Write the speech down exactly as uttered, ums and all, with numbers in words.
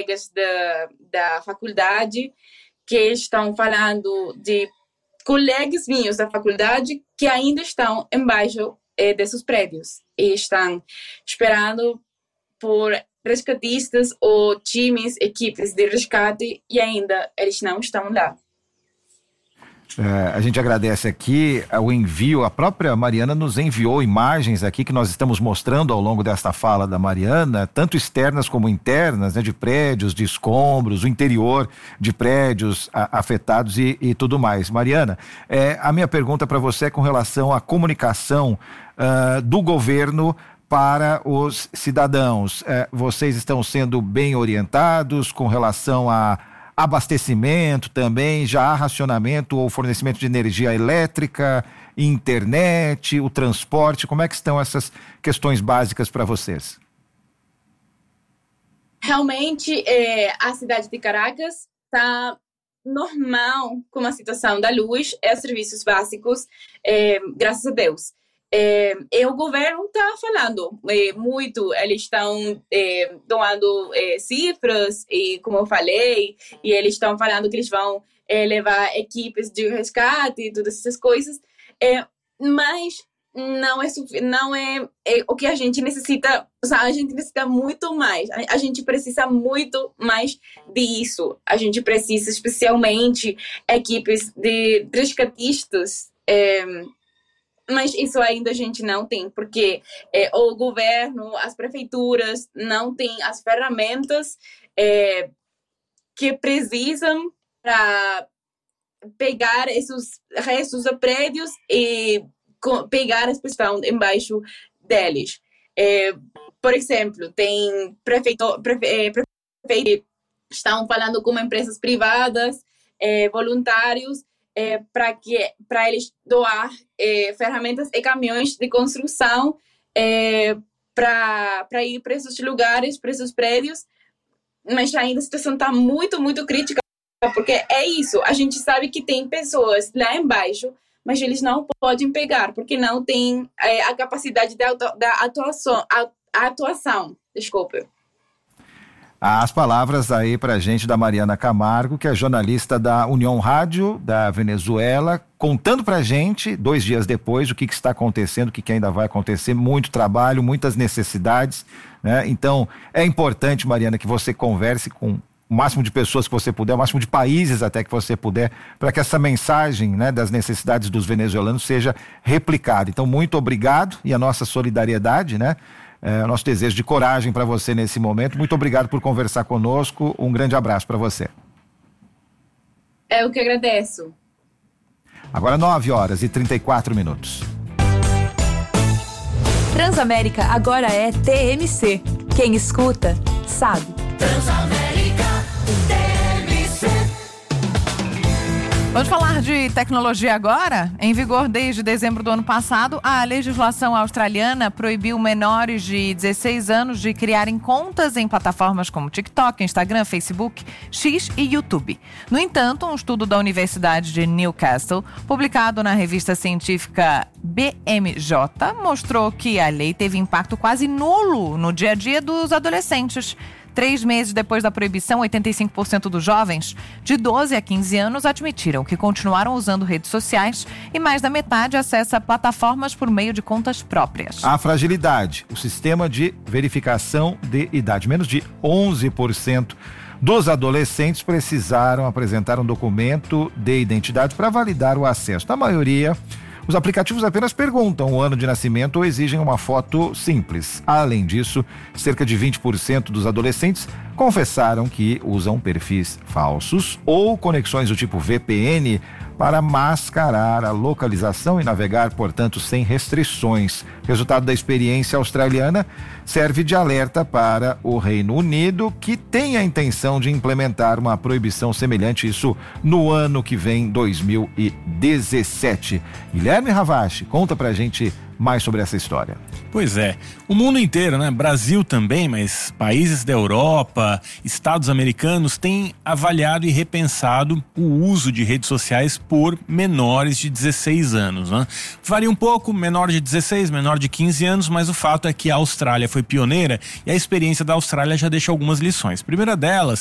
colegas da, da faculdade que estão falando de colegas meus da faculdade que ainda estão embaixo eh, desses prédios e estão esperando por resgatistas ou times, equipes de resgate e ainda eles não estão lá. É, a gente agradece aqui o envio, a própria Mariana nos enviou imagens aqui que nós estamos mostrando ao longo desta fala da Mariana, tanto externas como internas, né, de prédios, de escombros, o interior de prédios a, afetados e, e tudo mais. Mariana, é, a minha pergunta para você é com relação à comunicação uh, do governo para os cidadãos. É, vocês estão sendo bem orientados com relação a abastecimento também, já há racionamento ou fornecimento de energia elétrica, internet, o transporte, como é que estão essas questões básicas para vocês? Realmente, é, a cidade de Caracas está normal com a situação da luz e os serviços básicos, é, graças a Deus. É, e o governo está falando é, muito, eles estão é, doando é, cifras, e como eu falei, e eles estão falando que eles vão é, levar equipes de resgate e todas essas coisas, é, mas não é, não é, é o que a gente necessita, a gente necessita muito mais, a, a gente precisa muito mais disso, a gente precisa especialmente equipes de resgatistas, é, mas isso ainda a gente não tem, porque é, o governo, as prefeituras não têm as ferramentas é, que precisam para pegar esses restos de prédios e co- pegar as pessoas embaixo deles. É, por exemplo, tem prefeito, prefe, é, prefeitos que estão falando com empresas privadas, é, voluntários, É, para que para eles doar é, ferramentas e caminhões de construção é, para ir para esses lugares, para esses prédios, mas ainda a situação está muito, muito crítica, porque é isso, a gente sabe que tem pessoas lá embaixo, mas eles não podem pegar, porque não tem é, a capacidade da, auto, da atuação, a, a atuação, desculpe. As palavras aí pra gente da Mariana Camargo, que é jornalista da União Rádio da Venezuela, contando pra gente, dois dias depois, o que, que está acontecendo, o que, que ainda vai acontecer, muito trabalho, muitas necessidades, né? Então, é importante, Mariana, que você converse com o máximo de pessoas que você puder, o máximo de países até que você puder, para que essa mensagem, né, das necessidades dos venezuelanos seja replicada. Então, muito obrigado e a nossa solidariedade, né? É, o nosso desejo de coragem para você nesse momento. Muito obrigado por conversar conosco. Um grande abraço para você. Eu que agradeço. Agora nove horas e trinta e quatro minutos. Transamérica agora é T M C. Quem escuta, sabe. Transamérica T M C. Vamos falar de tecnologia agora? Em vigor desde dezembro do ano passado, a legislação australiana proibiu menores de dezesseis anos de criarem contas em plataformas como TikTok, Instagram, Facebook, X e YouTube. No entanto, um estudo da Universidade de Newcastle, publicado na revista científica B M J, mostrou que a lei teve impacto quase nulo no dia a dia dos adolescentes. Três meses depois da proibição, oitenta e cinco por cento dos jovens de doze a quinze anos admitiram que continuaram usando redes sociais e mais da metade acessa plataformas por meio de contas próprias. A fragilidade, o sistema de verificação de idade, menos de onze por cento dos adolescentes precisaram apresentar um documento de identidade para validar o acesso. Na maioria, os aplicativos apenas perguntam o ano de nascimento ou exigem uma foto simples. Além disso, cerca de vinte por cento dos adolescentes confessaram que usam perfis falsos ou conexões do tipo V P N para mascarar a localização e navegar, portanto, sem restrições. Resultado da experiência australiana serve de alerta para o Reino Unido, que tem a intenção de implementar uma proibição semelhante, isso no ano que vem, dois mil e dezessete. Guilherme Ravache, conta pra gente mais sobre essa história. Pois é, o mundo inteiro, né? Brasil também, mas países da Europa, estados americanos têm avaliado e repensado o uso de redes sociais por menores de dezesseis anos, né? Varia um pouco, menor de dezesseis, menor de quinze anos, mas o fato é que a Austrália foi pioneira e a experiência da Austrália já deixa algumas lições. Primeira delas